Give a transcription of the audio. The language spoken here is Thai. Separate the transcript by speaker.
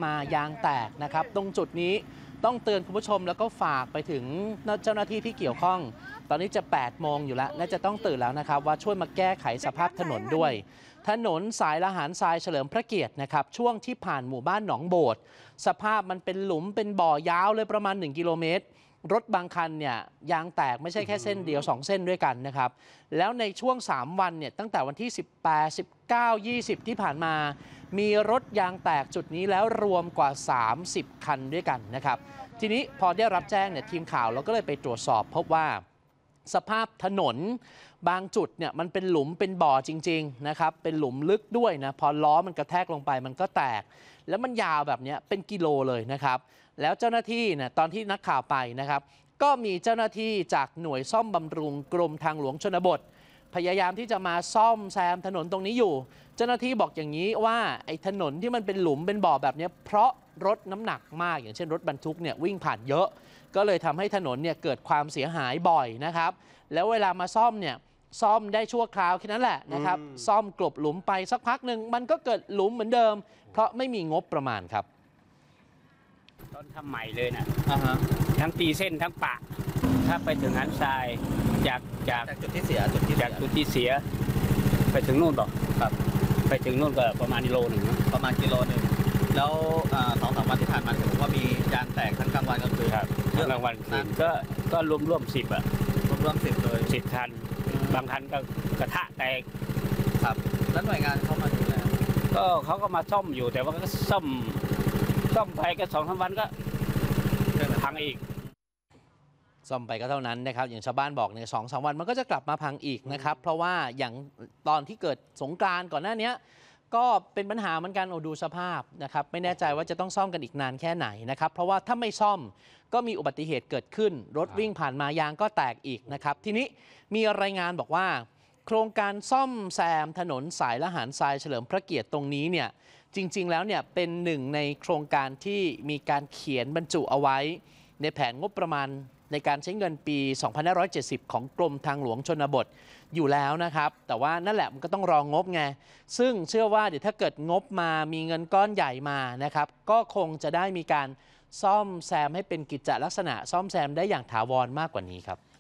Speaker 1: มายางแตกนะครับตรงจุดนี้ต้องเตือนคุณผู้ชมแล้วก็ฝากไปถึงเจ้าหน้าที่ที่เกี่ยวข้องตอนนี้จะ8 โมงอยู่แล้วน่าจะต้องตื่นแล้วนะครับว่าช่วยมาแก้ไขสภาพถนนด้วยถนนสายละหารทรายเฉลิมพระเกียรตินะครับช่วงที่ผ่านหมู่บ้านหนองโบดสภาพมันเป็นหลุมเป็นบ่อยาวเลยประมาณ1 กิโลเมตรรถบางคันเนี่ยยางแตกไม่ใช่แค่เส้นเดียว2 เส้นด้วยกันนะครับแล้วในช่วง3 วันเนี่ยตั้งแต่วันที่18 19 20ที่ผ่านมามีรถยางแตกจุดนี้แล้วรวมกว่า30 คันด้วยกันนะครับทีนี้พอได้รับแจ้งเนี่ยทีมข่าวเราก็เลยไปตรวจสอบพบว่าสภาพถนนบางจุดเนี่ยมันเป็นหลุมเป็นบ่อจริงๆนะครับเป็นหลุมลึกด้วยนะพอล้อมันกระแทกลงไปมันก็แตกแล้วมันยาวแบบนี้เป็นกิโลเลยนะครับแล้วเจ้าหน้าที่เนี่ยตอนที่นักข่าวไปนะครับก็มีเจ้าหน้าที่จากหน่วยซ่อมบำรุงกรมทางหลวงชนบทพยายามที่จะมาซ่อมแซมถนนตรงนี้อยู่เจ้าหน้าที่บอกอย่างนี้ว่าไอ้ถนนที่มันเป็นหลุมเป็นบ่อแบบนี้เพราะรถน้ำหนักมากอย่างเช่นรถบรรทุกเนี่ยวิ่งผ่านเยอะก็เลยทำให้ถนนเนี่ยเกิดความเสียหายบ่อยนะครับแล้วเวลามาซ่อมเนี่ยซ่อมได้ชั่วคราวแค่นั้นแหละนะครับซ่อมกลบหลุมไปสักพักหนึ่งมันก็เกิดหลุมเหมือนเดิมเพราะไม่มีงบประมาณครับ
Speaker 2: ตอนทำใหม่เลยนะทั้งตีเส้นทั้งปะถ้าไปถึงหันทรายจาก
Speaker 3: จุดที่เสีย
Speaker 2: จากจุดที่เสียไปถึงนู่นบอก
Speaker 3: ครับ
Speaker 2: ไปถึงนู่นก็ประมาณ1 กิโล
Speaker 3: ประมาณ1 กิโลแล้ว2-3 วันที่ผ่านมาถือว่ามียางแตกทั้งกลางวันกลางคืน
Speaker 2: ครับทั้งกลางวันคืนก็รวม10
Speaker 3: รวม10เลย
Speaker 2: 10 คันบางคันก็กระทะแตก
Speaker 3: ครับแล้วหน่วยงานเข้ามาดูแล
Speaker 2: ก็เขาก็มาซ่อมอยู่แต่ว่าก็ซ่อมไปก็2-3 วันก็พังอีก
Speaker 1: ซ่อมไปก็เท่านั้นนะครับอย่างชาวบ้านบอกเนี่ย2-3 วันมันก็จะกลับมาพังอีกนะครับเพราะว่าอย่างตอนที่เกิดสงกรานต์ก่อนหน้านี้ก็เป็นปัญหาเหมือนกันดูสภาพนะครับไม่แน่ใจว่าจะต้องซ่อมกันอีกนานแค่ไหนนะครับเพราะว่าถ้าไม่ซ่อมก็มีอุบัติเหตุเกิดขึ้นรถวิ่งผ่านมายางก็แตกอีกนะครับทีนี้มีรายงานบอกว่าโครงการซ่อมแซมถนนสายละหารทรายเฉลิมพระเกียรติตรงนี้เนี่ยจริงๆแล้วเนี่ยเป็นหนึ่งในโครงการที่มีการเขียนบรรจุเอาไว้ในแผนงบประมาณในการใช้เงินปี 2570 ของกรมทางหลวงชนบทอยู่แล้วนะครับแต่ว่านั่นแหละมันก็ต้องรองบไงซึ่งเชื่อว่าเดี๋ยวถ้าเกิดงบมามีเงินก้อนใหญ่มานะครับก็คงจะได้มีการซ่อมแซมให้เป็นกิจลักษณะซ่อมแซมได้อย่างถาวรมากกว่านี้ครับ